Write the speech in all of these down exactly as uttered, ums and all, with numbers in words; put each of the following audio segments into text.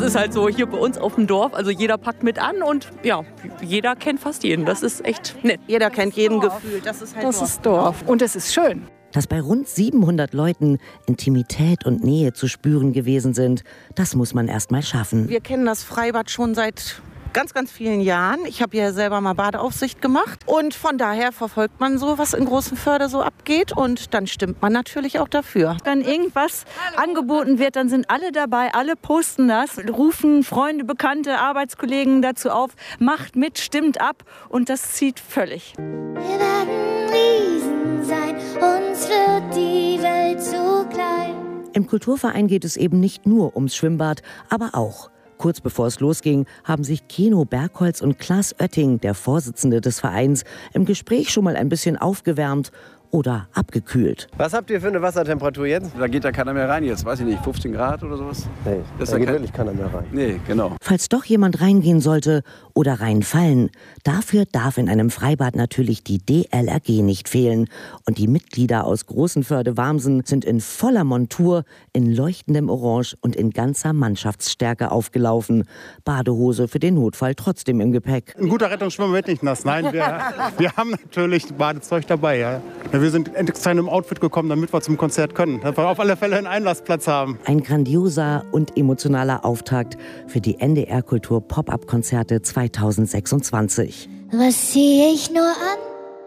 ist halt so hier bei uns auf dem Dorf. Also jeder packt mit an und ja, jeder kennt fast jeden. Das ist echt nett. Jeder kennt jeden gefühlt. Das ist halt Das Dorf. ist Dorf. Und es ist schön. Dass bei rund siebenhundert Leuten Intimität und Nähe zu spüren gewesen sind, das muss man erst mal schaffen. Wir kennen das Freibad schon seit ganz, ganz vielen Jahren. Ich habe ja selber mal Badeaufsicht gemacht. Und von daher verfolgt man so, was in Großenförde so abgeht. Und dann stimmt man natürlich auch dafür. Wenn irgendwas angeboten wird, dann sind alle dabei, alle posten das, rufen Freunde, Bekannte, Arbeitskollegen dazu auf, macht mit, stimmt ab und das zieht völlig. Wir werden Riesen sein, uns wird die Welt zu klein. Im Kulturverein geht es eben nicht nur ums Schwimmbad, aber auch. Kurz bevor es losging, haben sich Keno Bergholz und Klaas Oetting, der Vorsitzende des Vereins, im Gespräch schon mal ein bisschen aufgewärmt oder abgekühlt. Was habt ihr für eine Wassertemperatur jetzt? Da geht da keiner mehr rein jetzt, weiß ich nicht, fünfzehn Grad oder sowas? Nee, das da geht kein... wirklich keiner mehr rein. Nee, genau. Falls doch jemand reingehen sollte oder reinfallen, dafür darf in einem Freibad natürlich die D L R G nicht fehlen. Und die Mitglieder aus Großenförde-Warmsen sind in voller Montur, in leuchtendem Orange und in ganzer Mannschaftsstärke aufgelaufen. Badehose für den Notfall trotzdem im Gepäck. Ein guter Rettungsschwimmer wird nicht nass. Nein, wir, wir haben natürlich Badezeug dabei. Ja. Wir sind extra in einem Outfit gekommen, damit wir zum Konzert können. Damit wir auf alle Fälle einen Einlassplatz haben. Ein grandioser und emotionaler Auftakt für die N D R-Kultur Pop-Up-Konzerte zweitausendsechsundzwanzig. Was zieh ich nur an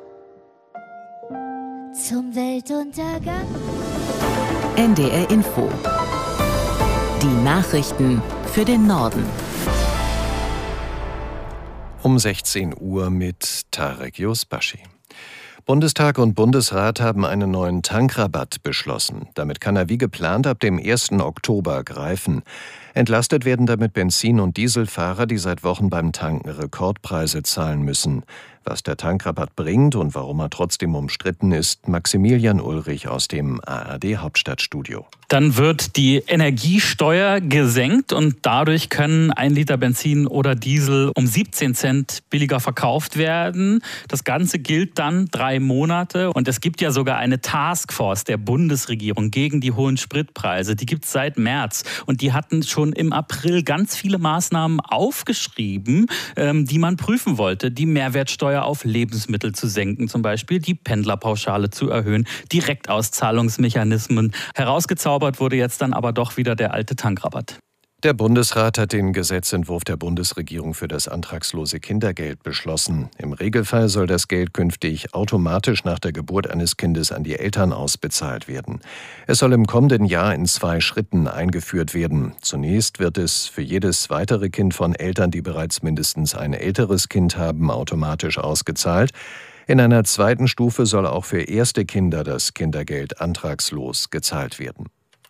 zum Weltuntergang? N D R Info. Die Nachrichten für den Norden. Um sechzehn Uhr mit Tarek Yusbashi. Bundestag und Bundesrat haben einen neuen Tankrabatt beschlossen. Damit kann er wie geplant ab dem ersten Oktober greifen. Entlastet werden damit Benzin- und Dieselfahrer, die seit Wochen beim Tanken Rekordpreise zahlen müssen. Was der Tankrabatt bringt und warum er trotzdem umstritten ist, Maximilian Ulrich aus dem A R D-Hauptstadtstudio. Dann wird die Energiesteuer gesenkt und dadurch können ein Liter Benzin oder Diesel um siebzehn Cent billiger verkauft werden. Das Ganze gilt dann drei Monate und es gibt ja sogar eine Taskforce der Bundesregierung gegen die hohen Spritpreise. Die gibt es seit März und die hatten schon im April ganz viele Maßnahmen aufgeschrieben, ähm, die man prüfen wollte. Die Mehrwertsteuer auf Lebensmittel zu senken, zum Beispiel die Pendlerpauschale zu erhöhen, Direktauszahlungsmechanismen. Herausgezaubert wurde jetzt dann aber doch wieder der alte Tankrabatt. Der Bundesrat hat den Gesetzentwurf der Bundesregierung für das antragslose Kindergeld beschlossen. Im Regelfall soll das Geld künftig automatisch nach der Geburt eines Kindes an die Eltern ausbezahlt werden. Es soll im kommenden Jahr in zwei Schritten eingeführt werden. Zunächst wird es für jedes weitere Kind von Eltern, die bereits mindestens ein älteres Kind haben, automatisch ausgezahlt. In einer zweiten Stufe soll auch für erste Kinder das Kindergeld antragslos gezahlt werden.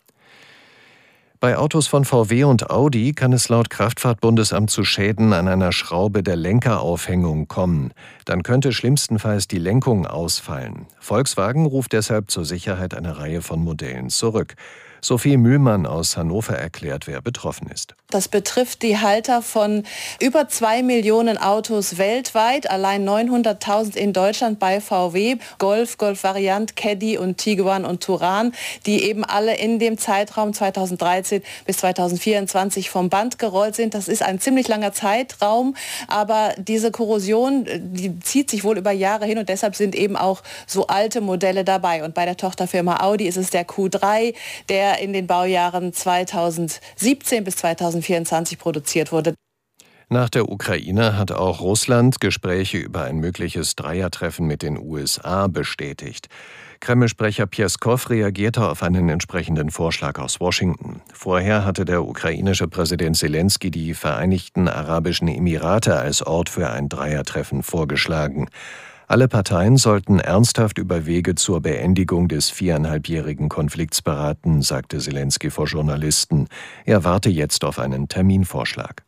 Bei Autos von V W und Audi kann es laut Kraftfahrtbundesamt zu Schäden an einer Schraube der Lenkeraufhängung kommen. Dann könnte schlimmstenfalls die Lenkung ausfallen. Volkswagen ruft deshalb zur Sicherheit eine Reihe von Modellen zurück. Sophie Mühlmann aus Hannover erklärt, wer betroffen ist. Das betrifft die Halter von über zwei Millionen Autos weltweit, allein neunhunderttausend in Deutschland bei V W, Golf, Golf Variant, Caddy und Tiguan und Touran, die eben alle in dem Zeitraum zweitausenddreizehn bis zweitausendvierundzwanzig vom Band gerollt sind. Das ist ein ziemlich langer Zeitraum, aber diese Korrosion, die zieht sich wohl über Jahre hin und deshalb sind eben auch so alte Modelle dabei. Und bei der Tochterfirma Audi ist es der Q drei, der in den Baujahren zweitausendsiebzehn bis zweitausendvierundzwanzig produziert wurde. Nach der Ukraine hat auch Russland Gespräche über ein mögliches Dreiertreffen mit den U S A bestätigt. Kreml-Sprecher Pjeskow reagierte auf einen entsprechenden Vorschlag aus Washington. Vorher hatte der ukrainische Präsident Selenskyj die Vereinigten Arabischen Emirate als Ort für ein Dreiertreffen vorgeschlagen. Alle Parteien sollten ernsthaft über Wege zur Beendigung des viereinhalbjährigen Konflikts beraten, sagte Selenskyj vor Journalisten. Er warte jetzt auf einen Terminvorschlag.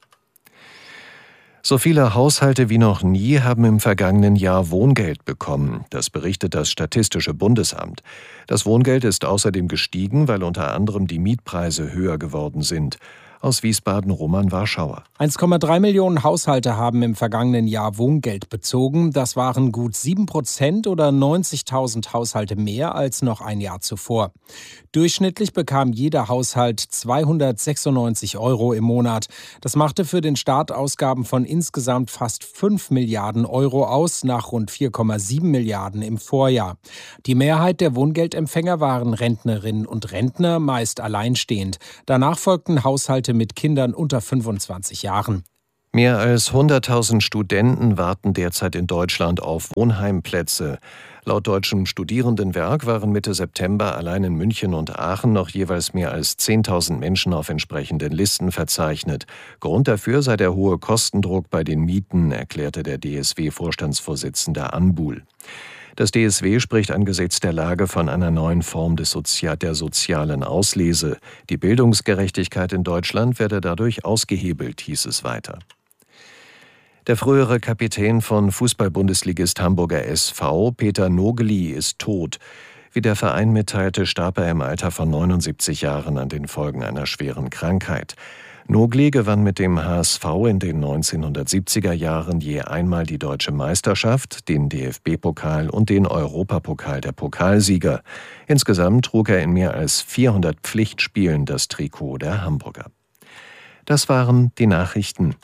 So viele Haushalte wie noch nie haben im vergangenen Jahr Wohngeld bekommen. Das berichtet das Statistische Bundesamt. Das Wohngeld ist außerdem gestiegen, weil unter anderem die Mietpreise höher geworden sind. Aus Wiesbaden Roman Warschauer. eins Komma drei Millionen Haushalte haben im vergangenen Jahr Wohngeld bezogen. Das waren gut sieben Prozent oder neunzigtausend Haushalte mehr als noch ein Jahr zuvor. Durchschnittlich bekam jeder Haushalt zweihundertsechsundneunzig Euro im Monat. Das machte für den Staat Ausgaben von insgesamt fast fünf Milliarden Euro aus, nach rund vier Komma sieben Milliarden im Vorjahr. Die Mehrheit der Wohngeldempfänger waren Rentnerinnen und Rentner, meist alleinstehend. Danach folgten Haushalte mit Kindern unter fünfundzwanzig Jahren. Mehr als hunderttausend Studenten warten derzeit in Deutschland auf Wohnheimplätze. Laut Deutschem Studierendenwerk waren Mitte September allein in München und Aachen noch jeweils mehr als zehntausend Menschen auf entsprechenden Listen verzeichnet. Grund dafür sei der hohe Kostendruck bei den Mieten, erklärte der D S W-Vorstandsvorsitzende Anbuhl. Das D S W spricht angesichts der Lage von einer neuen Form des Sozi- der sozialen Auslese. Die Bildungsgerechtigkeit in Deutschland werde dadurch ausgehebelt, hieß es weiter. Der frühere Kapitän von Fußball-Bundesligist Hamburger S V, Peter Nogeli, ist tot. Wie der Verein mitteilte, starb er im Alter von neunundsiebzig Jahren an den Folgen einer schweren Krankheit. Nogli gewann mit dem H S V in den neunzehnhundertsiebziger Jahren je einmal die Deutsche Meisterschaft, den D F B-Pokal und den Europapokal der Pokalsieger. Insgesamt trug er in mehr als vierhundert Pflichtspielen das Trikot der Hamburger. Das waren die Nachrichten.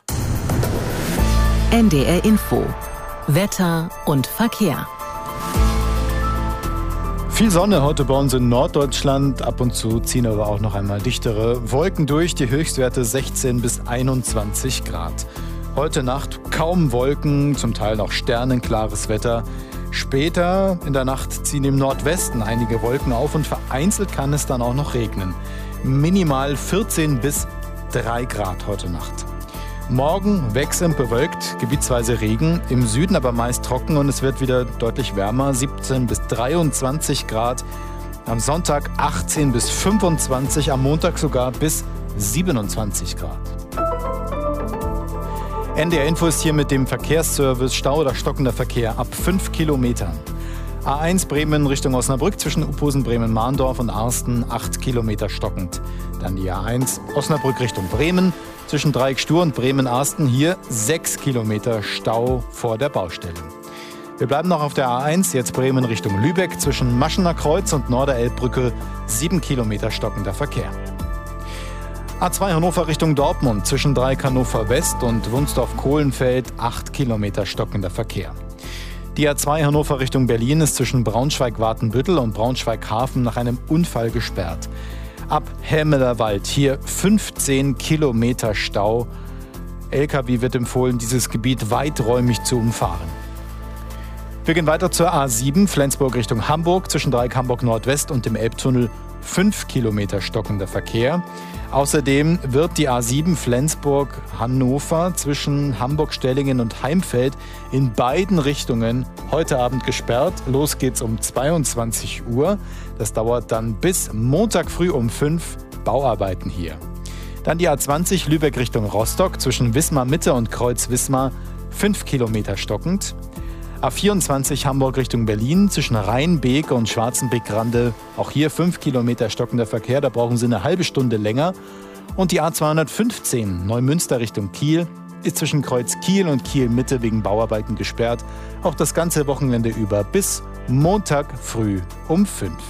N D R Info. Wetter und Verkehr. Viel Sonne heute bei uns in Norddeutschland. Ab und zu ziehen aber auch noch einmal dichtere Wolken durch. Die Höchstwerte sechzehn bis einundzwanzig Grad. Heute Nacht kaum Wolken, zum Teil noch sternenklares Wetter. Später in der Nacht ziehen im Nordwesten einige Wolken auf und vereinzelt kann es dann auch noch regnen. Minimal vierzehn bis drei Grad heute Nacht. Morgen wechselnd bewölkt, gebietsweise Regen, im Süden aber meist trocken und es wird wieder deutlich wärmer, siebzehn bis dreiundzwanzig Grad. Am Sonntag achtzehn bis fünfundzwanzig, am Montag sogar bis siebenundzwanzig Grad. N D R Info ist hier mit dem Verkehrsservice Stau oder stockender Verkehr ab fünf Kilometern. A eins Bremen Richtung Osnabrück zwischen Uphusen, Bremen-Mahndorf und Arsten acht Kilometer stockend. Dann die A eins Osnabrück Richtung Bremen zwischen Dreieck Stur und Bremen-Arsten hier sechs Kilometer Stau vor der Baustelle. Wir bleiben noch auf der A eins, jetzt Bremen Richtung Lübeck zwischen Maschener Kreuz und Norderelbbrücke sieben Kilometer stockender Verkehr. A zwei Hannover Richtung Dortmund zwischen Dreieck Hannover West und Wunsdorf-Kohlenfeld acht Kilometer stockender Verkehr. Die A zwei Hannover Richtung Berlin ist zwischen Braunschweig-Watenbüttel und Braunschweig-Hafen nach einem Unfall gesperrt. Ab Hämelerwald hier fünfzehn Kilometer Stau. L K W wird empfohlen, dieses Gebiet weiträumig zu umfahren. Wir gehen weiter zur A sieben, Flensburg Richtung Hamburg, zwischen Dreieck Hamburg Nordwest und dem Elbtunnel fünf Kilometer stockender Verkehr. Außerdem wird die A sieben Flensburg-Hannover zwischen Hamburg-Stellingen und Heimfeld in beiden Richtungen heute Abend gesperrt. Los geht's um zweiundzwanzig Uhr. Das dauert dann bis Montag früh um fünf. Bauarbeiten hier. Dann die A zwanzig Lübeck Richtung Rostock zwischen Wismar Mitte und Kreuz Wismar fünf Kilometer stockend. A vierundzwanzig Hamburg Richtung Berlin zwischen Rheinbeek und Schwarzenbeek-Grande. Auch hier fünf Kilometer stockender Verkehr, da brauchen Sie eine halbe Stunde länger. Und die A zweihundertfünfzehn Neumünster Richtung Kiel ist zwischen Kreuz Kiel und Kiel Mitte wegen Bauarbeiten gesperrt. Auch das ganze Wochenende über bis Montag früh um fünf.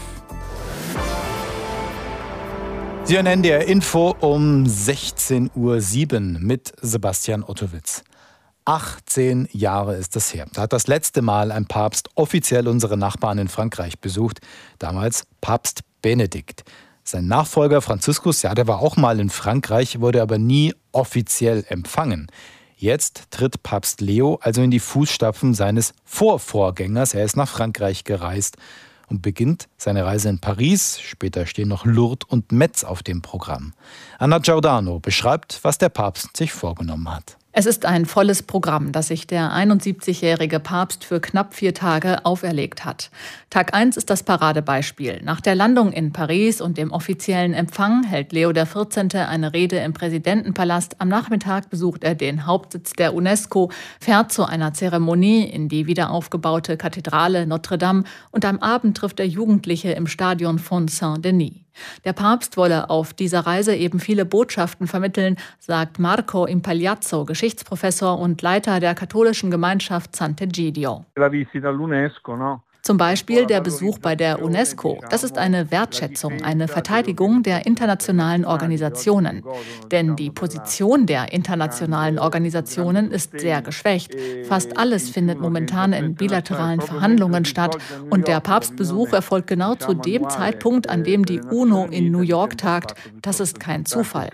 Sie hören N D R Info um sechzehn Uhr sieben mit Sebastian Ottowitz. achtzehn Jahre ist es her. Da hat das letzte Mal ein Papst offiziell unsere Nachbarn in Frankreich besucht. Damals Papst Benedikt. Sein Nachfolger Franziskus, ja, der war auch mal in Frankreich, wurde aber nie offiziell empfangen. Jetzt tritt Papst Leo also in die Fußstapfen seines Vorvorgängers. Er ist nach Frankreich gereist und beginnt seine Reise in Paris. Später stehen noch Lourdes und Metz auf dem Programm. Anna Giordano beschreibt, was der Papst sich vorgenommen hat. Es ist ein volles Programm, das sich der einundsiebzigjährige Papst für knapp vier Tage auferlegt hat. Tag eins ist das Paradebeispiel. Nach der Landung in Paris und dem offiziellen Empfang hält Leo der vierzehnte eine Rede im Präsidentenpalast. Am Nachmittag besucht er den Hauptsitz der UNESCO, fährt zu einer Zeremonie in die wiederaufgebaute Kathedrale Notre Dame und am Abend trifft er Jugendliche im Stadion von Saint-Denis. Der Papst wolle auf dieser Reise eben viele Botschaften vermitteln, sagt Marco Impagliazzo, Geschichtsprofessor und Leiter der katholischen Gemeinschaft Sant'Egidio. Zum Beispiel der Besuch bei der UNESCO. Das ist eine Wertschätzung, eine Verteidigung der internationalen Organisationen. Denn die Position der internationalen Organisationen ist sehr geschwächt. Fast alles findet momentan in bilateralen Verhandlungen statt. Und der Papstbesuch erfolgt genau zu dem Zeitpunkt, an dem die UNO in New York tagt. Das ist kein Zufall.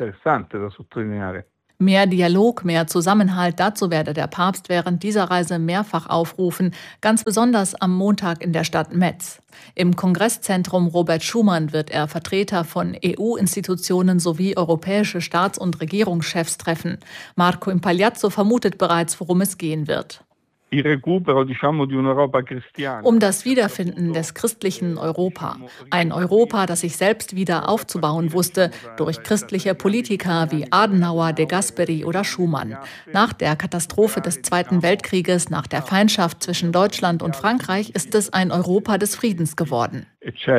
Mehr Dialog, mehr Zusammenhalt, dazu werde der Papst während dieser Reise mehrfach aufrufen, ganz besonders am Montag in der Stadt Metz. Im Kongresszentrum Robert Schuman wird er Vertreter von E U-Institutionen sowie europäische Staats- und Regierungschefs treffen. Marco Impagliazzo vermutet bereits, worum es gehen wird. Um das Wiederfinden des christlichen Europa. Ein Europa, das sich selbst wieder aufzubauen wusste, durch christliche Politiker wie Adenauer, De Gasperi oder Schumann. Nach der Katastrophe des Zweiten Weltkrieges, nach der Feindschaft zwischen Deutschland und Frankreich, ist es ein Europa des Friedens geworden.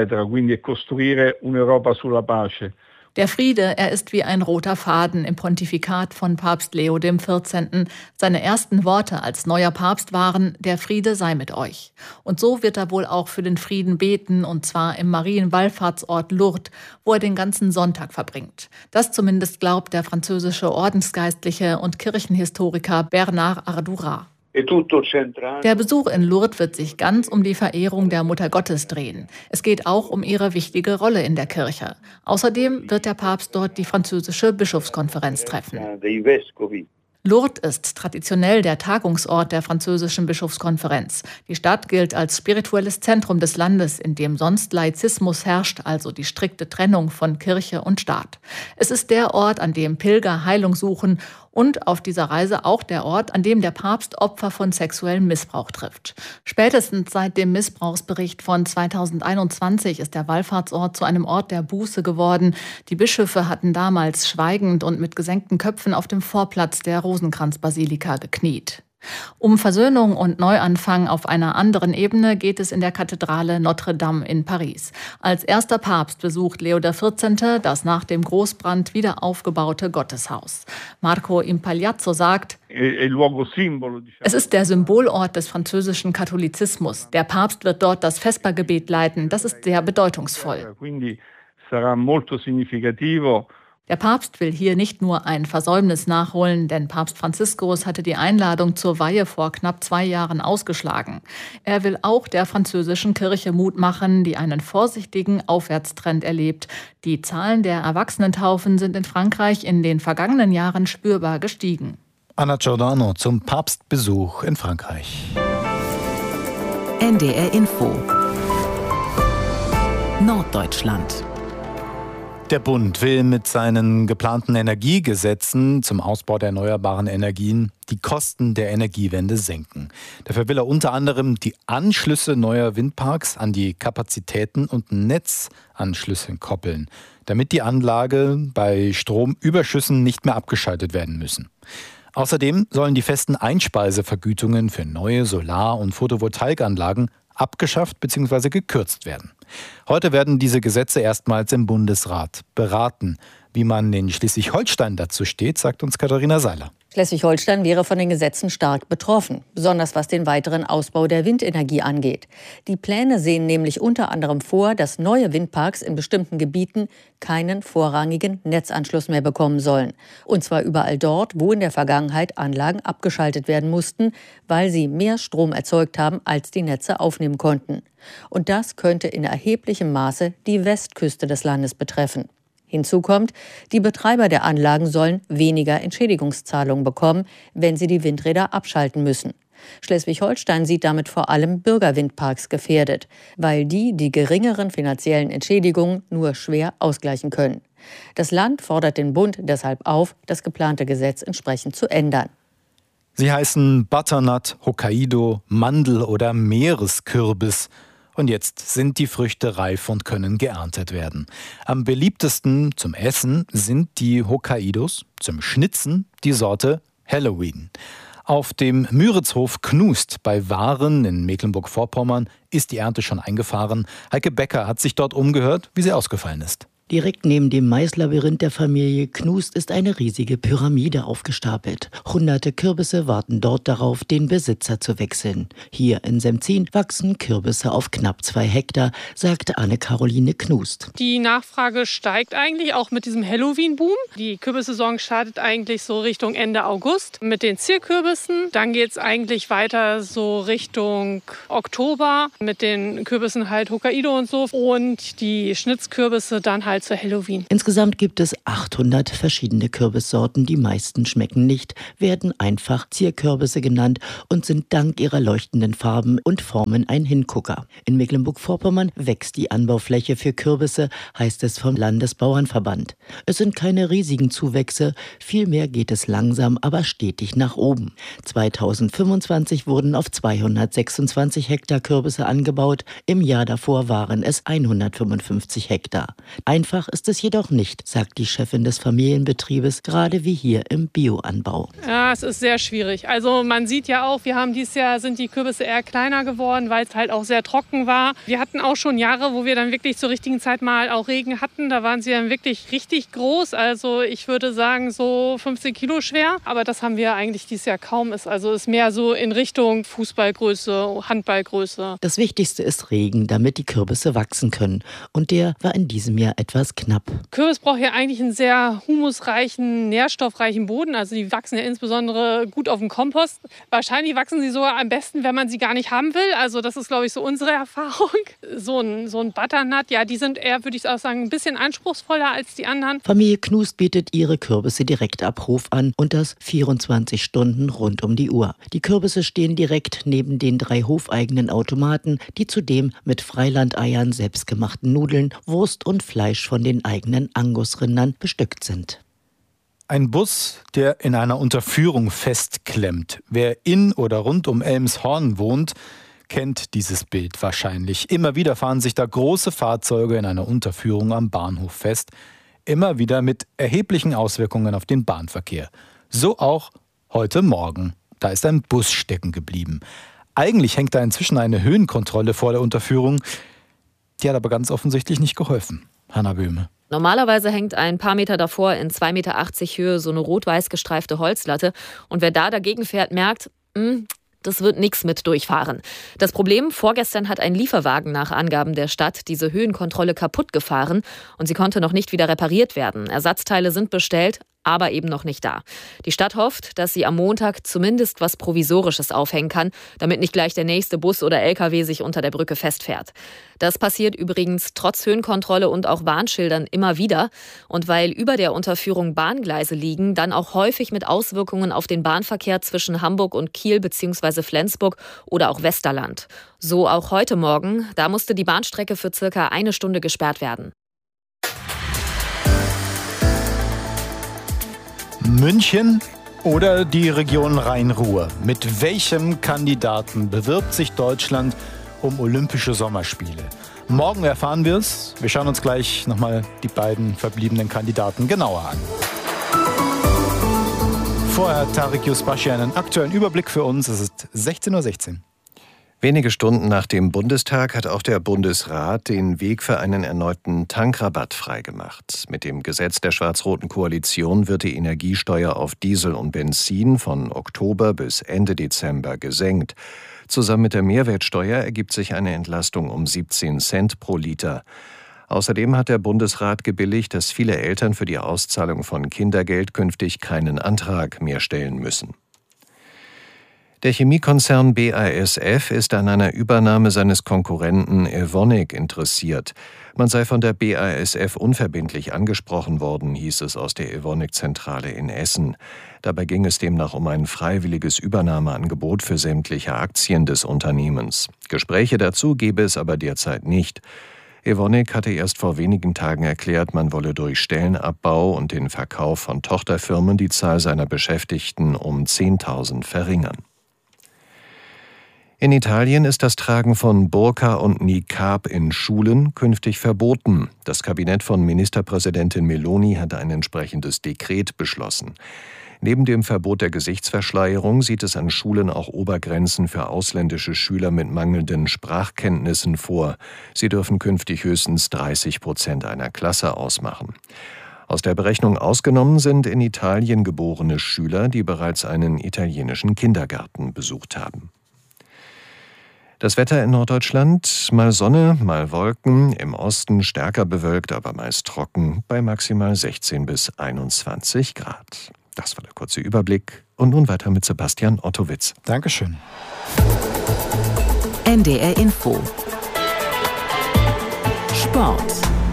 Der Friede, er ist wie ein roter Faden im Pontifikat von Papst Leo der vierzehnten. Seine ersten Worte als neuer Papst waren: Der Friede sei mit euch. Und so wird er wohl auch für den Frieden beten, und zwar im Marienwallfahrtsort Lourdes, wo er den ganzen Sonntag verbringt. Das zumindest glaubt der französische Ordensgeistliche und Kirchenhistoriker Bernard Ardurat. Der Besuch in Lourdes wird sich ganz um die Verehrung der Mutter Gottes drehen. Es geht auch um ihre wichtige Rolle in der Kirche. Außerdem wird der Papst dort die französische Bischofskonferenz treffen. Lourdes ist traditionell der Tagungsort der französischen Bischofskonferenz. Die Stadt gilt als spirituelles Zentrum des Landes, in dem sonst Laizismus herrscht, also die strikte Trennung von Kirche und Staat. Es ist der Ort, an dem Pilger Heilung suchen und auf dieser Reise auch der Ort, an dem der Papst Opfer von sexuellem Missbrauch trifft. Spätestens seit dem Missbrauchsbericht von zweitausendeinundzwanzig ist der Wallfahrtsort zu einem Ort der Buße geworden. Die Bischöfe hatten damals schweigend und mit gesenkten Köpfen auf dem Vorplatz der Rosenkranzbasilika gekniet. Um Versöhnung und Neuanfang auf einer anderen Ebene geht es in der Kathedrale Notre-Dame in Paris. Als erster Papst besucht Leo der vierzehnte das nach dem Großbrand wieder aufgebaute Gotteshaus. Marco Impagliazzo sagt: Es ist der Symbolort des französischen Katholizismus. Der Papst wird dort das Vespergebet leiten. Das ist sehr bedeutungsvoll. Der Papst will hier nicht nur ein Versäumnis nachholen, denn Papst Franziskus hatte die Einladung zur Weihe vor knapp zwei Jahren ausgeschlagen. Er will auch der französischen Kirche Mut machen, die einen vorsichtigen Aufwärtstrend erlebt. Die Zahlen der Erwachsenentaufen sind in Frankreich in den vergangenen Jahren spürbar gestiegen. Anna Giordano zum Papstbesuch in Frankreich. N D R Info Norddeutschland. Der Bund will mit seinen geplanten Energiegesetzen zum Ausbau der erneuerbaren Energien die Kosten der Energiewende senken. Dafür will er unter anderem die Anschlüsse neuer Windparks an die Kapazitäten und Netzanschlüsse koppeln, damit die Anlage bei Stromüberschüssen nicht mehr abgeschaltet werden müssen. Außerdem sollen die festen Einspeisevergütungen für neue Solar- und Photovoltaikanlagen abgeschafft bzw. gekürzt werden. Heute werden diese Gesetze erstmals im Bundesrat beraten. Wie man in Schleswig-Holstein dazu steht, sagt uns Katharina Seiler. Schleswig-Holstein wäre von den Gesetzen stark betroffen, besonders was den weiteren Ausbau der Windenergie angeht. Die Pläne sehen nämlich unter anderem vor, dass neue Windparks in bestimmten Gebieten keinen vorrangigen Netzanschluss mehr bekommen sollen. Und zwar überall dort, wo in der Vergangenheit Anlagen abgeschaltet werden mussten, weil sie mehr Strom erzeugt haben, als die Netze aufnehmen konnten. Und das könnte in erheblichem Maße die Westküste des Landes betreffen. Hinzu kommt, die Betreiber der Anlagen sollen weniger Entschädigungszahlungen bekommen, wenn sie die Windräder abschalten müssen. Schleswig-Holstein sieht damit vor allem Bürgerwindparks gefährdet, weil die die geringeren finanziellen Entschädigungen nur schwer ausgleichen können. Das Land fordert den Bund deshalb auf, das geplante Gesetz entsprechend zu ändern. Sie heißen Butternut, Hokkaido, Mandel oder Meereskürbis. Und jetzt sind die Früchte reif und können geerntet werden. Am beliebtesten zum Essen sind die Hokkaidos, zum Schnitzen die Sorte Halloween. Auf dem Müritzhof Knust bei Waren in Mecklenburg-Vorpommern ist die Ernte schon eingefahren. Heike Becker hat sich dort umgehört, wie sie ausgefallen ist. Direkt neben dem Maislabyrinth der Familie Knust ist eine riesige Pyramide aufgestapelt. Hunderte Kürbisse warten dort darauf, den Besitzer zu wechseln. Hier in Semzin wachsen Kürbisse auf knapp zwei Hektar, sagte Anne-Caroline Knust. Die Nachfrage steigt eigentlich auch mit diesem Halloween-Boom. Die Kürbissaison startet eigentlich so Richtung Ende August mit den Zierkürbissen. Dann geht es eigentlich weiter so Richtung Oktober mit den Kürbissen halt Hokkaido und so. Und die Schnitzkürbisse dann halt zu Halloween. Insgesamt gibt es achthundert verschiedene Kürbissorten. Die meisten schmecken nicht, werden einfach Zierkürbisse genannt und sind dank ihrer leuchtenden Farben und Formen ein Hingucker. In Mecklenburg-Vorpommern wächst die Anbaufläche für Kürbisse, heißt es vom Landesbauernverband. Es sind keine riesigen Zuwächse, vielmehr geht es langsam, aber stetig nach oben. zweitausendfünfundzwanzig wurden auf zweihundertsechsundzwanzig Hektar Kürbisse angebaut, im Jahr davor waren es hundertfünfundfünfzig Hektar. Einfach ist es jedoch nicht, sagt die Chefin des Familienbetriebes, gerade wie hier im Bioanbau. Ja, es ist sehr schwierig. Also man sieht ja auch, wir haben dieses Jahr sind die Kürbisse eher kleiner geworden, weil es halt auch sehr trocken war. Wir hatten auch schon Jahre, wo wir dann wirklich zur richtigen Zeit mal auch Regen hatten. Da waren sie dann wirklich richtig groß. Also ich würde sagen so fünfzehn Kilo schwer. Aber das haben wir eigentlich dieses Jahr kaum. Ist also ist mehr so in Richtung Fußballgröße, Handballgröße. Das Wichtigste ist Regen, damit die Kürbisse wachsen können. Und der war in diesem Jahr etwas knapp. Kürbis braucht ja eigentlich einen sehr humusreichen, nährstoffreichen Boden. Also die wachsen ja insbesondere gut auf dem Kompost. Wahrscheinlich wachsen sie sogar am besten, wenn man sie gar nicht haben will. Also das ist, glaube ich, so unsere Erfahrung. So ein, so ein Butternut, ja, die sind eher, würde ich auch sagen, ein bisschen anspruchsvoller als die anderen. Familie Knust bietet ihre Kürbisse direkt ab Hof an und das vierundzwanzig Stunden rund um die Uhr. Die Kürbisse stehen direkt neben den drei hofeigenen Automaten, die zudem mit Freilandeiern, selbstgemachten Nudeln, Wurst und Fleisch von den eigenen Angusrindern bestückt sind. Ein Bus, der in einer Unterführung festklemmt. Wer in oder rund um Elmshorn wohnt, kennt dieses Bild wahrscheinlich. Immer wieder fahren sich da große Fahrzeuge in einer Unterführung am Bahnhof fest. Immer wieder mit erheblichen Auswirkungen auf den Bahnverkehr. So auch heute Morgen. Da ist ein Bus stecken geblieben. Eigentlich hängt da inzwischen eine Höhenkontrolle vor der Unterführung. Die hat aber ganz offensichtlich nicht geholfen. Hanna Böhme. Normalerweise hängt ein paar Meter davor in zwei Meter achtzig Höhe so eine rot-weiß gestreifte Holzlatte. Und wer da dagegen fährt, merkt, mh, das wird nichts mit durchfahren. Das Problem, vorgestern hat ein Lieferwagen nach Angaben der Stadt diese Höhenkontrolle kaputt gefahren und sie konnte noch nicht wieder repariert werden. Ersatzteile sind bestellt, aber eben noch nicht da. Die Stadt hofft, dass sie am Montag zumindest was Provisorisches aufhängen kann, damit nicht gleich der nächste Bus oder L K W sich unter der Brücke festfährt. Das passiert übrigens trotz Höhenkontrolle und auch Warnschildern immer wieder. Und weil über der Unterführung Bahngleise liegen, dann auch häufig mit Auswirkungen auf den Bahnverkehr zwischen Hamburg und Kiel bzw. Flensburg oder auch Westerland. So auch heute Morgen. Da musste die Bahnstrecke für circa eine Stunde gesperrt werden. München oder die Region Rhein-Ruhr? Mit welchem Kandidaten bewirbt sich Deutschland um Olympische Sommerspiele? Morgen erfahren wir es. Wir schauen uns gleich nochmal die beiden verbliebenen Kandidaten genauer an. Vorher hat Tarek Yusbashi einen aktuellen Überblick für uns. Es ist sechzehn Uhr sechzehn. Wenige Stunden nach dem Bundestag hat auch der Bundesrat den Weg für einen erneuten Tankrabatt freigemacht. Mit dem Gesetz der schwarz-roten Koalition wird die Energiesteuer auf Diesel und Benzin von Oktober bis Ende Dezember gesenkt. Zusammen mit der Mehrwertsteuer ergibt sich eine Entlastung um siebzehn Cent pro Liter. Außerdem hat der Bundesrat gebilligt, dass viele Eltern für die Auszahlung von Kindergeld künftig keinen Antrag mehr stellen müssen. Der Chemiekonzern B A S F ist an einer Übernahme seines Konkurrenten Evonik interessiert. Man sei von der B A S F unverbindlich angesprochen worden, hieß es aus der Evonik-Zentrale in Essen. Dabei ging es demnach um ein freiwilliges Übernahmeangebot für sämtliche Aktien des Unternehmens. Gespräche dazu gebe es aber derzeit nicht. Evonik hatte erst vor wenigen Tagen erklärt, man wolle durch Stellenabbau und den Verkauf von Tochterfirmen die Zahl seiner Beschäftigten um zehntausend verringern. In Italien ist das Tragen von Burka und Niqab in Schulen künftig verboten. Das Kabinett von Ministerpräsidentin Meloni hat ein entsprechendes Dekret beschlossen. Neben dem Verbot der Gesichtsverschleierung sieht es an Schulen auch Obergrenzen für ausländische Schüler mit mangelnden Sprachkenntnissen vor. Sie dürfen künftig höchstens dreißig Prozent einer Klasse ausmachen. Aus der Berechnung ausgenommen sind in Italien geborene Schüler, die bereits einen italienischen Kindergarten besucht haben. Das Wetter in Norddeutschland, mal Sonne, mal Wolken, im Osten stärker bewölkt, aber meist trocken, bei maximal sechzehn bis einundzwanzig Grad. Das war der kurze Überblick. Und nun weiter mit Sebastian Ottowitz. Dankeschön. N D R Info. Sport.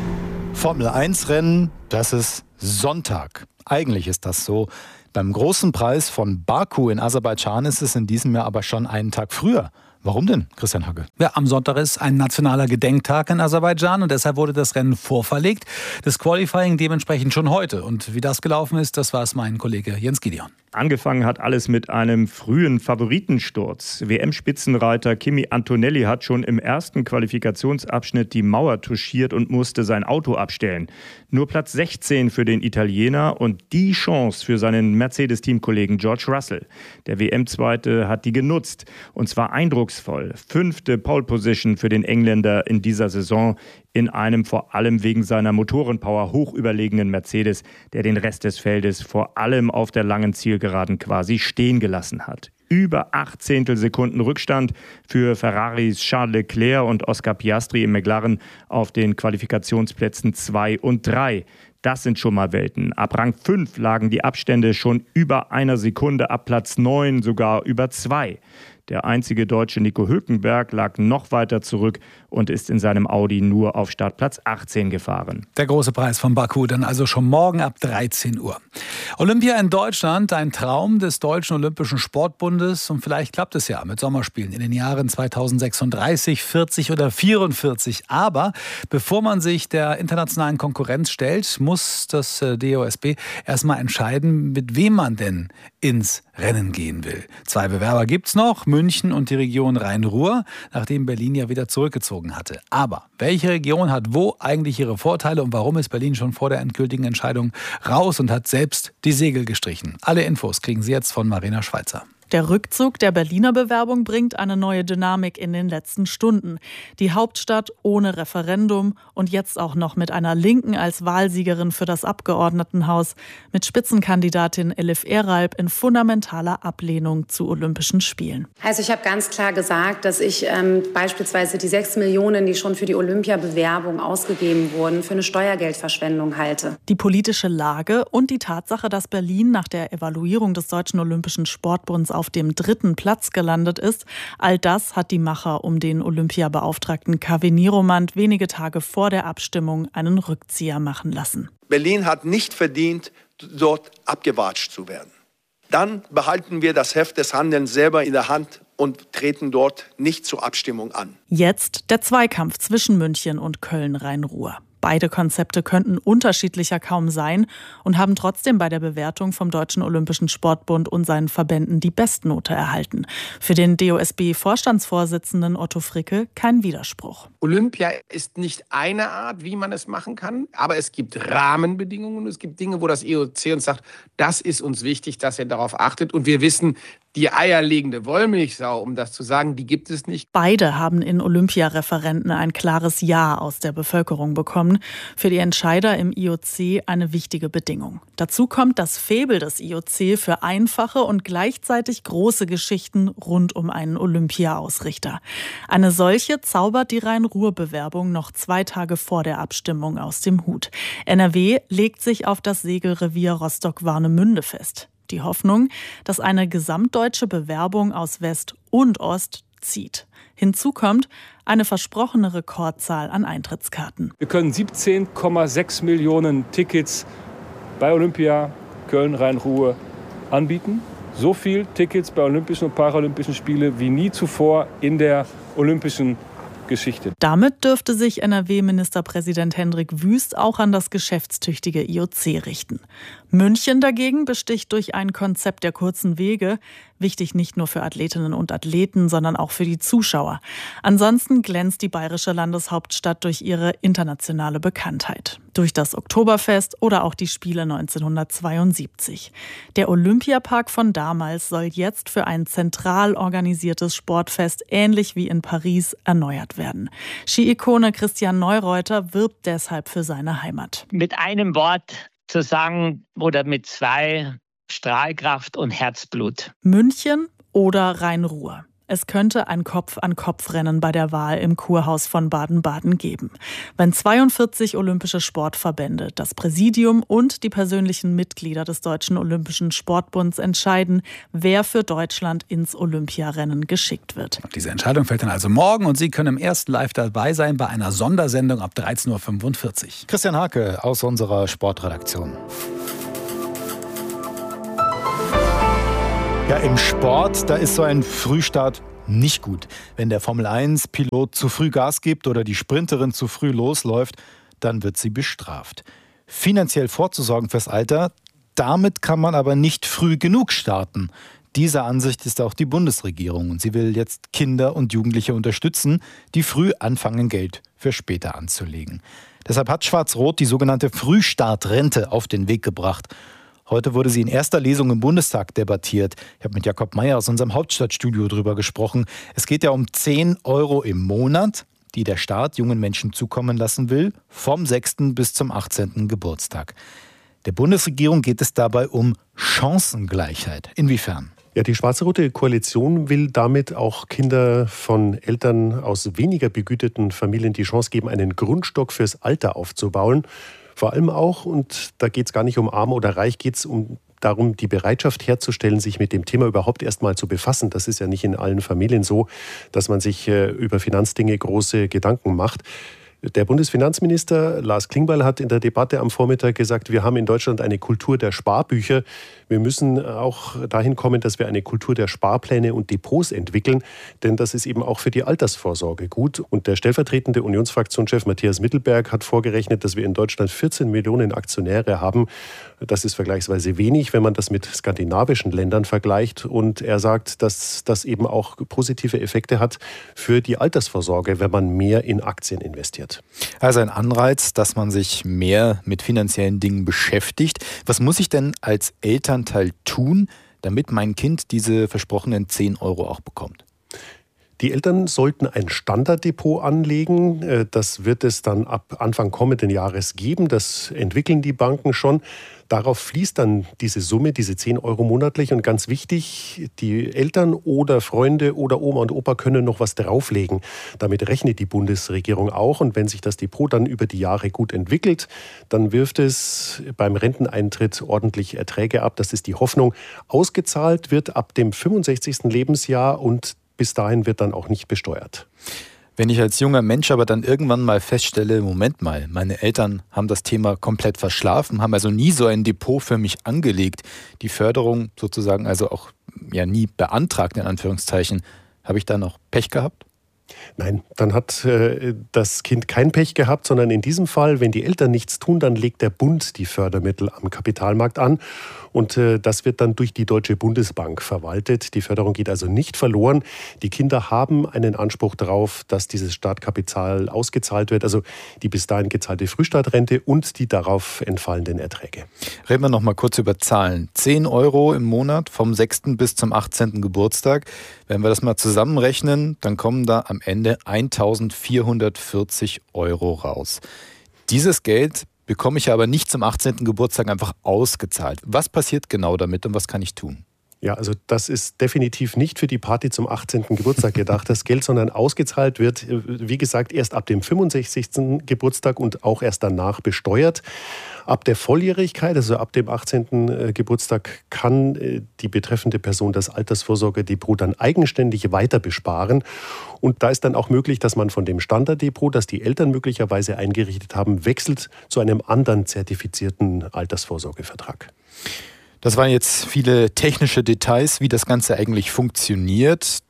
Formel eins Rennen, das ist Sonntag. Eigentlich ist das so. Beim großen Preis von Baku in Aserbaidschan ist es in diesem Jahr aber schon einen Tag früher. Warum denn, Christian Hagge? Ja, am Sonntag ist ein nationaler Gedenktag in Aserbaidschan und deshalb wurde das Rennen vorverlegt. Das Qualifying dementsprechend schon heute. Und wie das gelaufen ist, das war es mein Kollege Jens Gideon. Angefangen hat alles mit einem frühen Favoritensturz. W M-Spitzenreiter Kimi Antonelli hat schon im ersten Qualifikationsabschnitt die Mauer touchiert und musste sein Auto abstellen. Nur Platz sechzehn für den Italiener und die Chance für seinen Mercedes-Teamkollegen George Russell. Der W M-Zweite hat die genutzt und zwar eindrucksvoll. Fünfte Pole-Position für den Engländer in dieser Saison in einem vor allem wegen seiner Motorenpower hoch überlegenen Mercedes, der den Rest des Feldes vor allem auf der langen Zielgeraden quasi stehen gelassen hat. Über acht Zehntelsekunden Rückstand für Ferraris Charles Leclerc und Oscar Piastri im McLaren auf den Qualifikationsplätzen zwei und drei. Das sind schon mal Welten. Ab Rang fünf lagen die Abstände schon über einer Sekunde, ab Platz neun sogar über zwei. Der einzige Deutsche Nico Hülkenberg lag noch weiter zurück und ist in seinem Audi nur auf Startplatz achtzehn gefahren. Der große Preis von Baku dann also schon morgen ab dreizehn Uhr. Olympia in Deutschland, ein Traum des Deutschen Olympischen Sportbundes und vielleicht klappt es ja mit Sommerspielen in den Jahren zweitausendsechsunddreißig, vierzig oder vierundvierzig. Aber bevor man sich der internationalen Konkurrenz stellt, muss das D O S B erstmal entscheiden, mit wem man denn ins Rennen gehen will. Zwei Bewerber gibt's noch, München und die Region Rhein-Ruhr, nachdem Berlin ja wieder zurückgezogen hatte. Aber welche Region hat wo eigentlich ihre Vorteile und warum ist Berlin schon vor der endgültigen Entscheidung raus und hat selbst die Segel gestrichen? Alle Infos kriegen Sie jetzt von Marina Schweizer. Der Rückzug der Berliner Bewerbung bringt eine neue Dynamik in den letzten Stunden. Die Hauptstadt ohne Referendum und jetzt auch noch mit einer Linken als Wahlsiegerin für das Abgeordnetenhaus, mit Spitzenkandidatin Elif Eralp in fundamentaler Ablehnung zu Olympischen Spielen. Also ich habe ganz klar gesagt, dass ich ähm, beispielsweise die sechs Millionen, die schon für die Olympiabewerbung ausgegeben wurden, für eine Steuergeldverschwendung halte. Die politische Lage und die Tatsache, dass Berlin nach der Evaluierung des Deutschen Olympischen Sportbunds auf dem dritten Platz gelandet ist. All das hat die Macher um den Olympiabeauftragten Kaveh Niromand wenige Tage vor der Abstimmung einen Rückzieher machen lassen. Berlin hat nicht verdient, dort abgewatscht zu werden. Dann behalten wir das Heft des Handelns selber in der Hand und treten dort nicht zur Abstimmung an. Jetzt der Zweikampf zwischen München und Köln-Rhein-Ruhr. Beide Konzepte könnten unterschiedlicher kaum sein und haben trotzdem bei der Bewertung vom Deutschen Olympischen Sportbund und seinen Verbänden die Bestnote erhalten. Für den D O S B-Vorstandsvorsitzenden Otto Fricke kein Widerspruch. Olympia ist nicht eine Art, wie man es machen kann, aber es gibt Rahmenbedingungen. Es gibt Dinge, wo das I O C uns sagt, das ist uns wichtig, dass ihr darauf achtet. Und wir wissen, die eierlegende Wollmilchsau, um das zu sagen, die gibt es nicht. Beide haben in Olympiareferenten ein klares Ja aus der Bevölkerung bekommen. Für die Entscheider im I O C eine wichtige Bedingung. Dazu kommt das Faible des I O C für einfache und gleichzeitig große Geschichten rund um einen Olympia-Ausrichter. Eine solche zaubert die Rhein-Ruhr-Bewerbung noch zwei Tage vor der Abstimmung aus dem Hut. N R W legt sich auf das Segelrevier Rostock-Warnemünde fest. Die Hoffnung, dass eine gesamtdeutsche Bewerbung aus West und Ost zieht. Hinzu kommt eine versprochene Rekordzahl an Eintrittskarten. Wir können siebzehn Komma sechs Millionen Tickets bei Olympia Köln-Rhein-Ruhr anbieten. So viel Tickets bei Olympischen und Paralympischen Spielen wie nie zuvor in der olympischen Geschichte. Damit dürfte sich N R W-Ministerpräsident Hendrik Wüst auch an das geschäftstüchtige I O C richten. München dagegen besticht durch ein Konzept der kurzen Wege, wichtig nicht nur für Athletinnen und Athleten, sondern auch für die Zuschauer. Ansonsten glänzt die bayerische Landeshauptstadt durch ihre internationale Bekanntheit. Durch das Oktoberfest oder auch die Spiele neunzehnhundertzweiundsiebzig. Der Olympiapark von damals soll jetzt für ein zentral organisiertes Sportfest ähnlich wie in Paris erneuert werden. Ski-Ikone Christian Neureuter wirbt deshalb für seine Heimat. Mit einem Wort zu sagen oder mit zwei: Strahlkraft und Herzblut. München oder Rhein-Ruhr. Es könnte ein Kopf-an-Kopf-Rennen bei der Wahl im Kurhaus von Baden-Baden geben. Wenn zweiundvierzig olympische Sportverbände, das Präsidium und die persönlichen Mitglieder des Deutschen Olympischen Sportbunds entscheiden, wer für Deutschland ins Olympiarennen geschickt wird. Diese Entscheidung fällt dann also morgen und Sie können im ersten Live dabei sein bei einer Sondersendung ab dreizehn Uhr fünfundvierzig. Christian Hake aus unserer Sportredaktion. Ja, im Sport, da ist so ein Frühstart nicht gut. Wenn der Formel eins Pilot zu früh Gas gibt oder die Sprinterin zu früh losläuft, dann wird sie bestraft. Finanziell vorzusorgen fürs Alter, damit kann man aber nicht früh genug starten. Dieser Ansicht ist auch die Bundesregierung und sie will jetzt Kinder und Jugendliche unterstützen, die früh anfangen, Geld für später anzulegen. Deshalb hat Schwarz-Rot die sogenannte Frühstartrente auf den Weg gebracht. Heute wurde sie in erster Lesung im Bundestag debattiert. Ich habe mit Jakob Meyer aus unserem Hauptstadtstudio drüber gesprochen. Es geht ja um zehn Euro im Monat, die der Staat jungen Menschen zukommen lassen will, vom sechsten bis zum achtzehnten Geburtstag. Der Bundesregierung geht es dabei um Chancengleichheit. Inwiefern? Ja, die schwarz-rote Koalition will damit auch Kinder von Eltern aus weniger begüterten Familien die Chance geben, einen Grundstock fürs Alter aufzubauen. Vor allem auch, und da geht es gar nicht um arm oder reich, geht es um darum, die Bereitschaft herzustellen, sich mit dem Thema überhaupt erst mal zu befassen. Das ist ja nicht in allen Familien so, dass man sich äh, über Finanzdinge große Gedanken macht. Der Bundesfinanzminister Lars Klingbeil hat in der Debatte am Vormittag gesagt, wir haben in Deutschland eine Kultur der Sparbücher. Wir müssen auch dahin kommen, dass wir eine Kultur der Sparpläne und Depots entwickeln, denn das ist eben auch für die Altersvorsorge gut. Und der stellvertretende Unionsfraktionschef Matthias Mittelberg hat vorgerechnet, dass wir in Deutschland vierzehn Millionen Aktionäre haben. Das ist vergleichsweise wenig, wenn man das mit skandinavischen Ländern vergleicht. Und er sagt, dass das eben auch positive Effekte hat für die Altersvorsorge, wenn man mehr in Aktien investiert. Also ein Anreiz, dass man sich mehr mit finanziellen Dingen beschäftigt. Was muss ich denn als Elternteil tun, damit mein Kind diese versprochenen zehn Euro auch bekommt? Die Eltern sollten ein Standarddepot anlegen. Das wird es dann ab Anfang kommenden Jahres geben. Das entwickeln die Banken schon. Darauf fließt dann diese Summe, diese zehn Euro monatlich. Und ganz wichtig, die Eltern oder Freunde oder Oma und Opa können noch was drauflegen. Damit rechnet die Bundesregierung auch. Und wenn sich das Depot dann über die Jahre gut entwickelt, dann wirft es beim Renteneintritt ordentlich Erträge ab. Das ist die Hoffnung. Ausgezahlt wird ab dem fünfundsechzigsten Lebensjahr und bis dahin wird dann auch nicht besteuert. Wenn ich als junger Mensch aber dann irgendwann mal feststelle, Moment mal, meine Eltern haben das Thema komplett verschlafen, haben also nie so ein Depot für mich angelegt, die Förderung sozusagen also auch ja nie beantragt, in Anführungszeichen, habe ich da noch Pech gehabt? Nein, dann hat äh, das Kind kein Pech gehabt, sondern in diesem Fall, wenn die Eltern nichts tun, dann legt der Bund die Fördermittel am Kapitalmarkt an und äh, das wird dann durch die Deutsche Bundesbank verwaltet. Die Förderung geht also nicht verloren. Die Kinder haben einen Anspruch darauf, dass dieses Startkapital ausgezahlt wird, also die bis dahin gezahlte Frühstartrente und die darauf entfallenden Erträge. Reden wir noch mal kurz über Zahlen. zehn Euro im Monat vom sechsten bis zum achtzehnten Geburtstag. Wenn wir das mal zusammenrechnen, dann kommen da am Ende eintausendvierhundertvierzig Euro raus. Dieses Geld bekomme ich aber nicht zum achtzehnten Geburtstag einfach ausgezahlt. Was passiert genau damit und was kann ich tun? Ja, also das ist definitiv nicht für die Party zum achtzehnten Geburtstag gedacht, das Geld, sondern ausgezahlt wird, wie gesagt, erst ab dem fünfundsechzigsten Geburtstag und auch erst danach besteuert. Ab der Volljährigkeit, also ab dem achtzehnten Geburtstag, kann die betreffende Person das Altersvorsorgedepot dann eigenständig weiter besparen. Und da ist dann auch möglich, dass man von dem Standarddepot, das die Eltern möglicherweise eingerichtet haben, wechselt zu einem anderen zertifizierten Altersvorsorgevertrag. Das waren jetzt viele technische Details, wie das Ganze eigentlich funktioniert.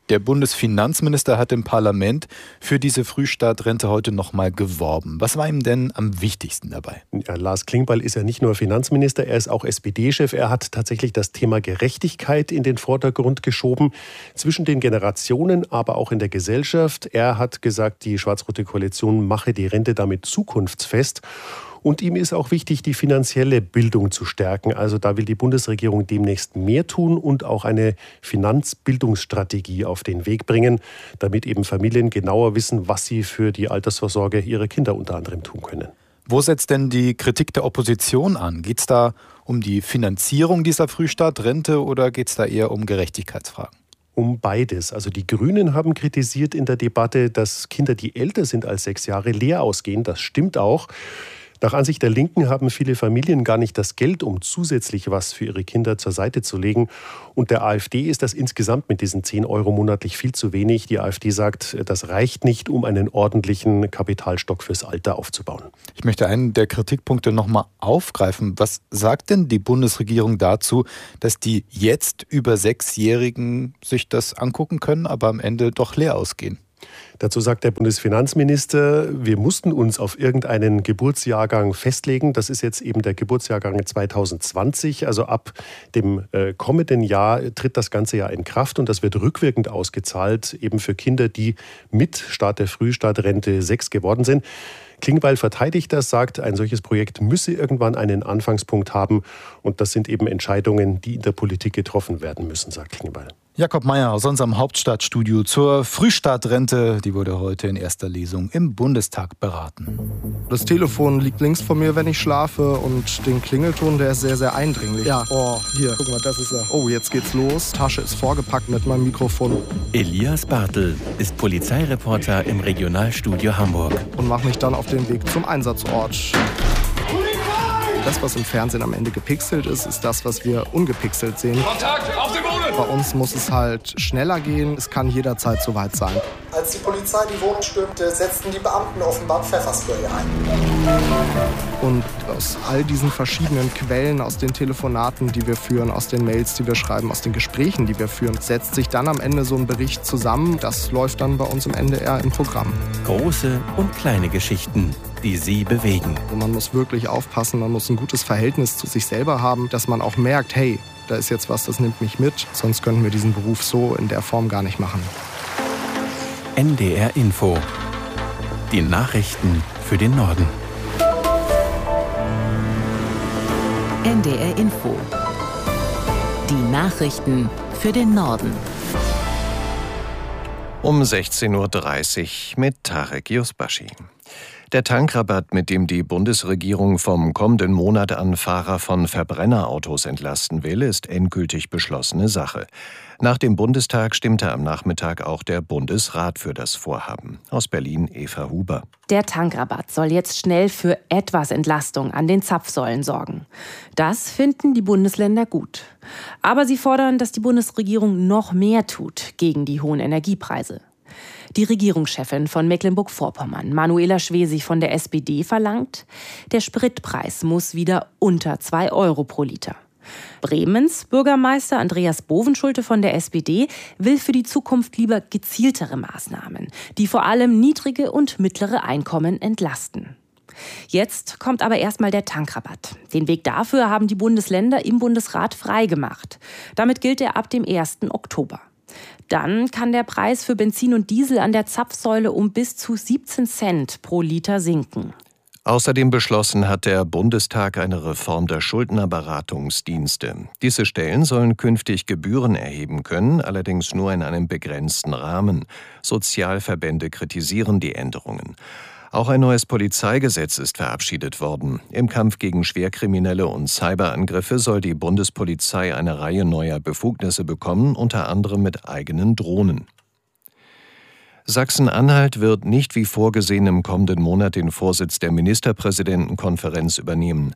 Der Bundesfinanzminister hat im Parlament für diese Frühstartrente heute nochmal geworben. Was war ihm denn am wichtigsten dabei? Ja, Lars Klingbeil ist ja nicht nur Finanzminister, er ist auch S P D-Chef. Er hat tatsächlich das Thema Gerechtigkeit in den Vordergrund geschoben, zwischen den Generationen, aber auch in der Gesellschaft. Er hat gesagt, die schwarz-rote Koalition mache die Rente damit zukunftsfest. Und ihm ist auch wichtig, die finanzielle Bildung zu stärken. Also da will die Bundesregierung demnächst mehr tun und auch eine Finanzbildungsstrategie auf den Weg bringen, damit eben Familien genauer wissen, was sie für die Altersvorsorge ihrer Kinder unter anderem tun können. Wo setzt denn die Kritik der Opposition an? Geht es da um die Finanzierung dieser Frühstartrente oder geht es da eher um Gerechtigkeitsfragen? Um beides. Also die Grünen haben kritisiert in der Debatte, dass Kinder, die älter sind als sechs Jahre, leer ausgehen. Das stimmt auch. Nach Ansicht der Linken haben viele Familien gar nicht das Geld, um zusätzlich was für ihre Kinder zur Seite zu legen. Und der AfD ist das insgesamt mit diesen zehn Euro monatlich viel zu wenig. Die AfD sagt, das reicht nicht, um einen ordentlichen Kapitalstock fürs Alter aufzubauen. Ich möchte einen der Kritikpunkte nochmal aufgreifen. Was sagt denn die Bundesregierung dazu, dass die jetzt über Sechsjährigen sich das angucken können, aber am Ende doch leer ausgehen? Dazu sagt der Bundesfinanzminister, wir mussten uns auf irgendeinen Geburtsjahrgang festlegen. Das ist jetzt eben der Geburtsjahrgang zwanzig zwanzig. Also ab dem äh, kommenden Jahr tritt das ganze Jahr in Kraft und das wird rückwirkend ausgezahlt, eben für Kinder, die mit Start der Frühstartrente sechs geworden sind. Klingbeil verteidigt das, sagt, ein solches Projekt müsse irgendwann einen Anfangspunkt haben. Und das sind eben Entscheidungen, die in der Politik getroffen werden müssen, sagt Klingbeil. Jakob Mayer aus unserem Hauptstadtstudio zur Frühstartrente. Die wurde heute in erster Lesung im Bundestag beraten. Das Telefon liegt links von mir, wenn ich schlafe. Und den Klingelton, der ist sehr, sehr eindringlich. Ja, oh, hier, guck mal, das ist er. Oh, jetzt geht's los. Tasche ist vorgepackt mit meinem Mikrofon. Elias Bartel ist Polizeireporter im Regionalstudio Hamburg. Und mache mich dann auf den Weg zum Einsatzort. Das, was im Fernsehen am Ende gepixelt ist, ist das, was wir ungepixelt sehen. Kontakt, auf den Boden! Bei uns muss es halt schneller gehen. Es kann jederzeit soweit sein. Als die Polizei die Wohnung stürmte, setzten die Beamten offenbar Pfefferspray ein. Und aus all diesen verschiedenen Quellen, aus den Telefonaten, die wir führen, aus den Mails, die wir schreiben, aus den Gesprächen, die wir führen, setzt sich dann am Ende so ein Bericht zusammen. Das läuft dann bei uns am Ende eher im Programm. Große und kleine Geschichten, die Sie bewegen. Also man muss wirklich aufpassen, man muss ein gutes Verhältnis zu sich selber haben, dass man auch merkt, hey, da ist jetzt was, das nimmt mich mit. Sonst könnten wir diesen Beruf so in der Form gar nicht machen. N D R Info. Die Nachrichten für den Norden. N D R Info. Die Nachrichten für den Norden. Um sechzehn Uhr dreißig mit Tarek Yusbashi. Der Tankrabatt, mit dem die Bundesregierung vom kommenden Monat an Fahrer von Verbrennerautos entlasten will, ist endgültig beschlossene Sache. Nach dem Bundestag stimmte am Nachmittag auch der Bundesrat für das Vorhaben. Aus Berlin Eva Huber. Der Tankrabatt soll jetzt schnell für etwas Entlastung an den Zapfsäulen sorgen. Das finden die Bundesländer gut. Aber sie fordern, dass die Bundesregierung noch mehr tut gegen die hohen Energiepreise. Die Regierungschefin von Mecklenburg-Vorpommern, Manuela Schwesig von der S P D, verlangt, der Spritpreis muss wieder unter zwei Euro pro Liter. Bremens Bürgermeister Andreas Bovenschulte von der S P D will für die Zukunft lieber gezieltere Maßnahmen, die vor allem niedrige und mittlere Einkommen entlasten. Jetzt kommt aber erstmal der Tankrabatt. Den Weg dafür haben die Bundesländer im Bundesrat freigemacht. Damit gilt er ab dem ersten Oktober. Dann kann der Preis für Benzin und Diesel an der Zapfsäule um bis zu siebzehn Cent pro Liter sinken. Außerdem beschlossen hat der Bundestag eine Reform der Schuldnerberatungsdienste. Diese Stellen sollen künftig Gebühren erheben können, allerdings nur in einem begrenzten Rahmen. Sozialverbände kritisieren die Änderungen. Auch ein neues Polizeigesetz ist verabschiedet worden. Im Kampf gegen Schwerkriminelle und Cyberangriffe soll die Bundespolizei eine Reihe neuer Befugnisse bekommen, unter anderem mit eigenen Drohnen. Sachsen-Anhalt wird nicht wie vorgesehen im kommenden Monat den Vorsitz der Ministerpräsidentenkonferenz übernehmen.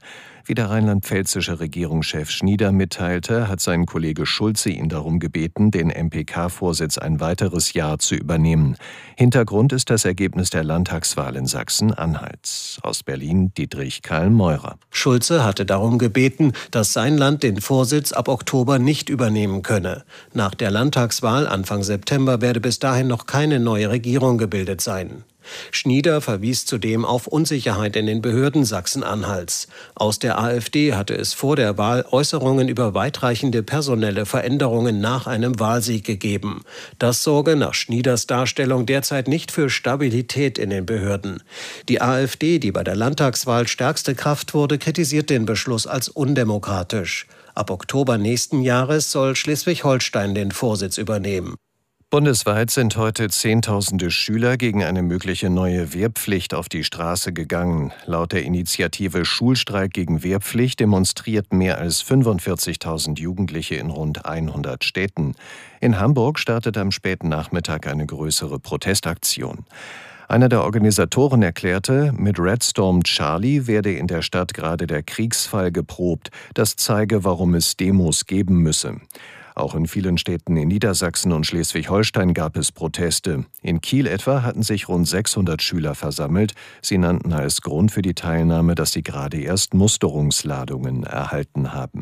Wie der rheinland-pfälzische Regierungschef Schnieder mitteilte, hat sein Kollege Schulze ihn darum gebeten, den M P K-Vorsitz ein weiteres Jahr zu übernehmen. Hintergrund ist das Ergebnis der Landtagswahl in Sachsen-Anhalt. Aus Berlin Dietrich Karl-Meurer. Schulze hatte darum gebeten, dass sein Land den Vorsitz ab Oktober nicht übernehmen könne. Nach der Landtagswahl Anfang September werde bis dahin noch keine neue Regierung gebildet sein. Schnieder verwies zudem auf Unsicherheit in den Behörden Sachsen-Anhalts. Aus der AfD hatte es vor der Wahl Äußerungen über weitreichende personelle Veränderungen nach einem Wahlsieg gegeben. Das sorge nach Schnieders Darstellung derzeit nicht für Stabilität in den Behörden. Die AfD, die bei der Landtagswahl stärkste Kraft wurde, kritisiert den Beschluss als undemokratisch. Ab Oktober nächsten Jahres soll Schleswig-Holstein den Vorsitz übernehmen. Bundesweit sind heute Zehntausende Schüler gegen eine mögliche neue Wehrpflicht auf die Straße gegangen. Laut der Initiative Schulstreik gegen Wehrpflicht demonstrierten mehr als fünfundvierzigtausend Jugendliche in rund hundert Städten. In Hamburg startete am späten Nachmittag eine größere Protestaktion. Einer der Organisatoren erklärte, mit Red Storm Charlie werde in der Stadt gerade der Kriegsfall geprobt. Das zeige, warum es Demos geben müsse. Auch in vielen Städten in Niedersachsen und Schleswig-Holstein gab es Proteste. In Kiel etwa hatten sich rund sechshundert Schüler versammelt. Sie nannten als Grund für die Teilnahme, dass sie gerade erst Musterungsladungen erhalten haben.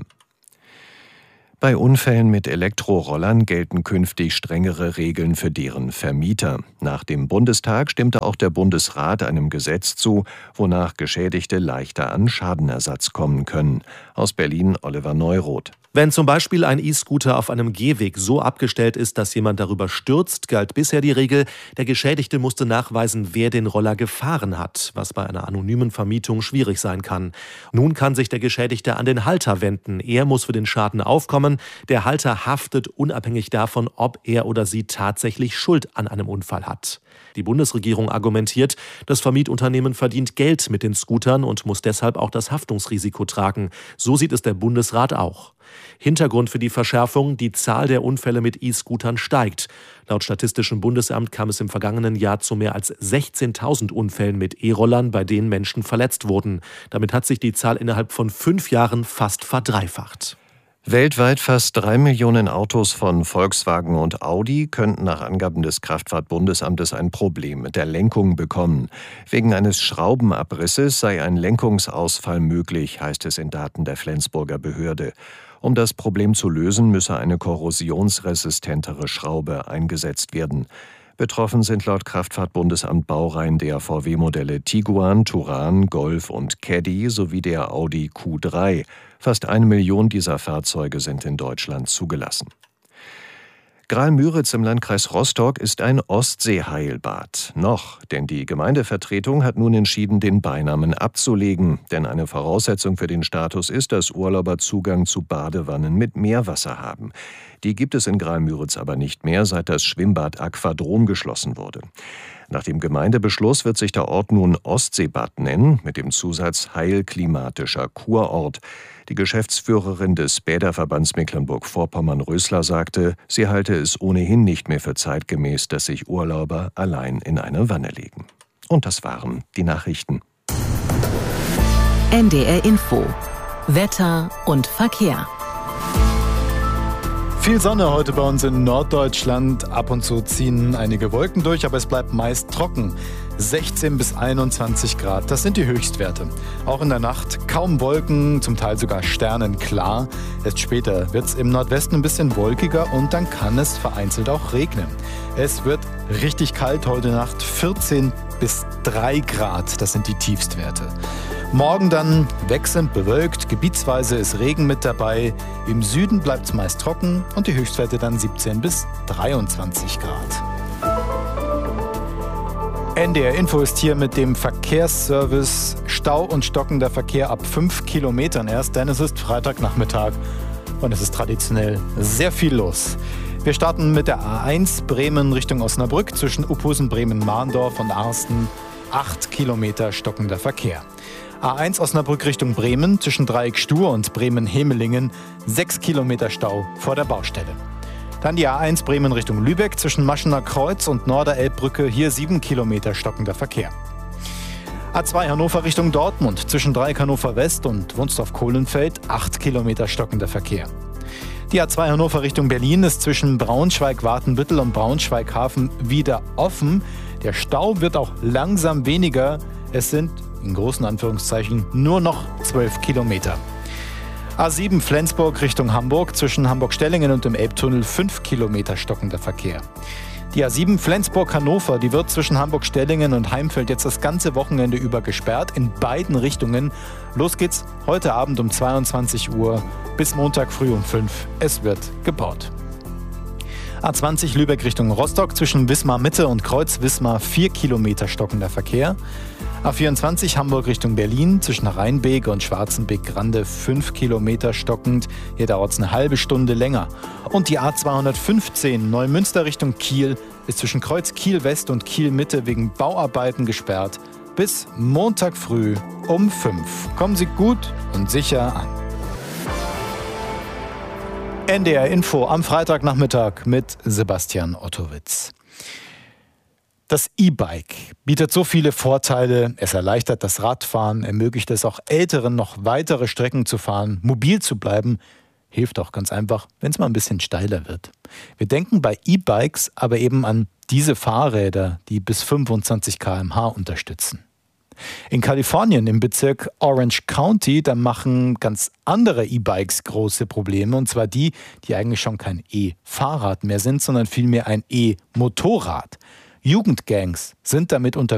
Bei Unfällen mit Elektrorollern gelten künftig strengere Regeln für deren Vermieter. Nach dem Bundestag stimmte auch der Bundesrat einem Gesetz zu, wonach Geschädigte leichter an Schadenersatz kommen können. Aus Berlin Oliver Neuroth. Wenn zum Beispiel ein E-Scooter auf einem Gehweg so abgestellt ist, dass jemand darüber stürzt, galt bisher die Regel, der Geschädigte musste nachweisen, wer den Roller gefahren hat, was bei einer anonymen Vermietung schwierig sein kann. Nun kann sich der Geschädigte an den Halter wenden. Er muss für den Schaden aufkommen. Der Halter haftet unabhängig davon, ob er oder sie tatsächlich Schuld an einem Unfall hat. Die Bundesregierung argumentiert, das Vermietunternehmen verdient Geld mit den Scootern und muss deshalb auch das Haftungsrisiko tragen. So sieht es der Bundesrat auch. Hintergrund für die Verschärfung: die Zahl der Unfälle mit E-Scootern steigt. Laut Statistischem Bundesamt kam es im vergangenen Jahr zu mehr als sechzehntausend Unfällen mit E-Rollern, bei denen Menschen verletzt wurden. Damit hat sich die Zahl innerhalb von fünf Jahren fast verdreifacht. Weltweit fast drei Millionen Autos von Volkswagen und Audi könnten nach Angaben des Kraftfahrtbundesamtes ein Problem mit der Lenkung bekommen. Wegen eines Schraubenabrisses sei ein Lenkungsausfall möglich, heißt es in Daten der Flensburger Behörde. Um das Problem zu lösen, müsse eine korrosionsresistentere Schraube eingesetzt werden. Betroffen sind laut Kraftfahrtbundesamt Baureihen der V W-Modelle Tiguan, Touran, Golf und Caddy sowie der Audi Q drei. Fast eine Million dieser Fahrzeuge sind in Deutschland zugelassen. Graal-Müritz im Landkreis Rostock ist ein Ostseeheilbad. Noch, denn die Gemeindevertretung hat nun entschieden, den Beinamen abzulegen. Denn eine Voraussetzung für den Status ist, dass Urlauber Zugang zu Badewannen mit Meerwasser haben. Die gibt es in Graal-Müritz aber nicht mehr, seit das Schwimmbad Aquadrom geschlossen wurde. Nach dem Gemeindebeschluss wird sich der Ort nun Ostseebad nennen, mit dem Zusatz heilklimatischer Kurort. Die Geschäftsführerin des Bäderverbands Mecklenburg-Vorpommern Rösler sagte, sie halte es ohnehin nicht mehr für zeitgemäß, dass sich Urlauber allein in eine Wanne legen. Und das waren die Nachrichten. N D R Info. Wetter und Verkehr. Viel Sonne heute bei uns in Norddeutschland. Ab und zu ziehen einige Wolken durch, aber es bleibt meist trocken. sechzehn bis einundzwanzig Grad, das sind die Höchstwerte. Auch in der Nacht kaum Wolken, zum Teil sogar sternenklar. Erst später wird es im Nordwesten ein bisschen wolkiger und dann kann es vereinzelt auch regnen. Es wird richtig kalt heute Nacht, vierzehn bis drei Grad, das sind die Tiefstwerte. Morgen dann wechselnd bewölkt, gebietsweise ist Regen mit dabei. Im Süden bleibt es meist trocken und die Höchstwerte dann siebzehn bis dreiundzwanzig Grad. N D R Info ist hier mit dem Verkehrsservice. Stau und stockender Verkehr ab fünf Kilometern erst, denn es ist Freitagnachmittag und es ist traditionell sehr viel los. Wir starten mit der A eins Bremen Richtung Osnabrück zwischen Uphusen, Bremen-Mahndorf und Arsten. Acht Kilometer stockender Verkehr. A eins Osnabrück Richtung Bremen zwischen Dreieck Stur und Bremen-Hemelingen. Sechs Kilometer Stau vor der Baustelle. Dann die A eins Bremen Richtung Lübeck zwischen Maschener Kreuz und Norderelbbrücke. Hier sieben Kilometer stockender Verkehr. A zwei Hannover Richtung Dortmund, zwischen Dreieck Hannover West und Wunstorf-Kohlenfeld, acht Kilometer stockender Verkehr. Die A zwei Hannover Richtung Berlin ist zwischen Braunschweig-Watenbüttel und Braunschweig-Hafen wieder offen. Der Stau wird auch langsam weniger. Es sind, in großen Anführungszeichen, nur noch zwölf Kilometer. A sieben Flensburg Richtung Hamburg, zwischen Hamburg-Stellingen und dem Elbtunnel fünf Kilometer stockender Verkehr. Die A sieben Flensburg-Hannover, die wird zwischen Hamburg-Stellingen und Heimfeld jetzt das ganze Wochenende über gesperrt, in beiden Richtungen. Los geht's heute Abend um zweiundzwanzig Uhr bis Montag früh um fünf. Es wird gebaut. A zwanzig Lübeck Richtung Rostock, zwischen Wismar-Mitte und Kreuz-Wismar vier Kilometer stockender Verkehr. A vierundzwanzig Hamburg Richtung Berlin, zwischen Rheinbeek und Schwarzenbeek-Grande fünf Kilometer stockend. Hier dauert es eine halbe Stunde länger. Und die A zweihundertfünfzehn Neumünster Richtung Kiel ist zwischen Kreuz Kiel-West und Kiel-Mitte wegen Bauarbeiten gesperrt. Bis Montag früh um fünf. Kommen Sie gut und sicher an. N D R Info am Freitagnachmittag mit Sebastian Ottowitz. Das E-Bike bietet so viele Vorteile. Es erleichtert das Radfahren, ermöglicht es auch Älteren, noch weitere Strecken zu fahren, mobil zu bleiben. Hilft auch ganz einfach, wenn es mal ein bisschen steiler wird. Wir denken bei E-Bikes aber eben an diese Fahrräder, die bis fünfundzwanzig Kilometer pro Stunde unterstützen. In Kalifornien im Bezirk Orange County, da machen ganz andere E-Bikes große Probleme. Und zwar die, die eigentlich schon kein E-Fahrrad mehr sind, sondern vielmehr ein E-Motorrad. Jugendgangs sind damit unterwegs.